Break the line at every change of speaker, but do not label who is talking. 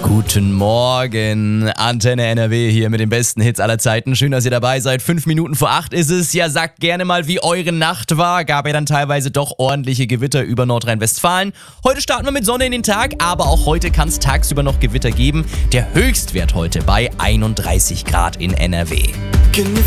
Guten Morgen, Antenne NRW hier mit den besten Hits aller Zeiten. Schön, dass ihr dabei seid. 5 Minuten vor 8 ist es. Ja, sagt gerne mal, wie eure Nacht war. Gab ja dann teilweise doch ordentliche Gewitter über Nordrhein-Westfalen. Heute starten wir mit Sonne in den Tag, aber auch heute kann es tagsüber noch Gewitter geben. Der Höchstwert heute bei 31 Grad in NRW.
Can you